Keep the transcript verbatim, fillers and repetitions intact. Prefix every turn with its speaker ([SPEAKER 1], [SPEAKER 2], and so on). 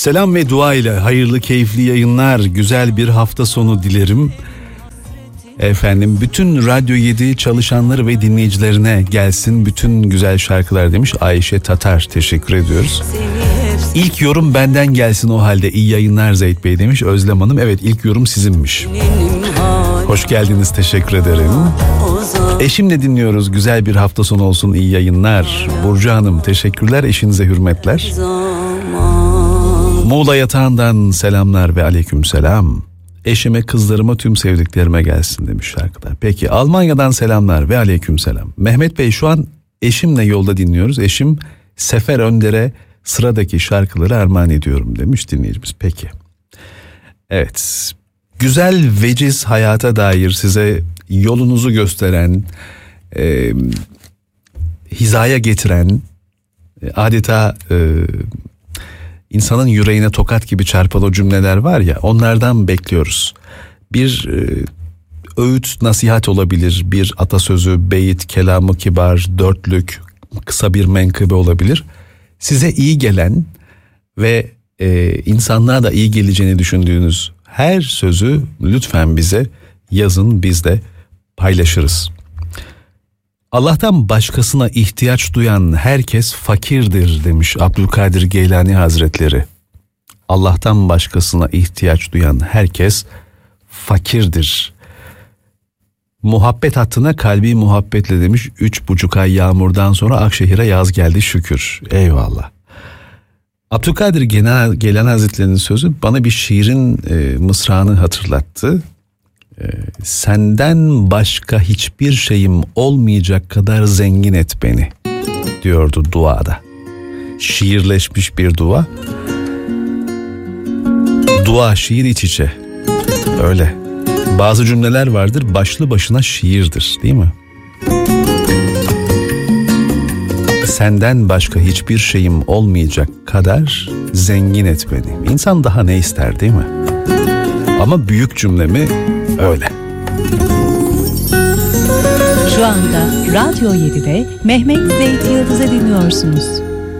[SPEAKER 1] Selam ve dua ile hayırlı keyifli yayınlar, güzel bir hafta sonu dilerim. Efendim bütün Radyo yedi çalışanları ve dinleyicilerine gelsin bütün güzel şarkılar demiş Ayşe Tatar, teşekkür ediyoruz. İlk yorum benden gelsin o halde, iyi yayınlar Zeyt Bey demiş Özlem Hanım. Evet, ilk yorum sizinmiş. Hoş geldiniz, teşekkür ederim. Eşimle dinliyoruz, güzel bir hafta sonu olsun, iyi yayınlar. Burcu Hanım teşekkürler, eşinize hürmetler. Muğla yatağından selamlar ve aleykümselam. Eşime, kızlarıma, tüm sevdiklerime gelsin demiş şarkılar. Peki Almanya'dan selamlar ve aleykümselam. Mehmet Bey, şu an eşimle yolda dinliyoruz. Eşim Sefer Önder'e sıradaki şarkıları armağan ediyorum demiş dinleyicimiz. Peki. Evet. Güzel, veciz hayata dair size yolunuzu gösteren, e, hizaya getiren, e, adeta e, insanın yüreğine tokat gibi çarpan o cümleler var ya, onlardan bekliyoruz. Bir e, öğüt, nasihat olabilir, bir atasözü, beyit, kelamı kibar, dörtlük, kısa bir menkıbe olabilir. Size iyi gelen ve e, insanlığa da iyi geleceğini düşündüğünüz her sözü lütfen bize yazın, biz de paylaşırız. Allah'tan başkasına ihtiyaç duyan herkes fakirdir demiş Abdülkadir Geylani Hazretleri. Allah'tan başkasına ihtiyaç duyan herkes fakirdir. Muhabbet hattına kalbi muhabbetle demiş. Üç buçuk ay yağmurdan sonra Akşehir'e yaz geldi şükür. Eyvallah. Abdülkadir Geylani Hazretleri'nin sözü bana bir şiirin e, mısrağını hatırlattı. E, Senden başka hiçbir şeyim olmayacak kadar zengin et beni diyordu duada. Şiirleşmiş bir dua. Dua, şiir iç içe. Öyle. Bazı cümleler vardır, başlı başına şiirdir, değil mi? Senden başka hiçbir şeyim olmayacak kadar zengin et beni. İnsan daha ne ister, değil mi? Ama büyük cümle mi? Öyle.
[SPEAKER 2] Şu anda Radyo yedi'de Mehmet Zeyt Yıldız'ı dinliyorsunuz.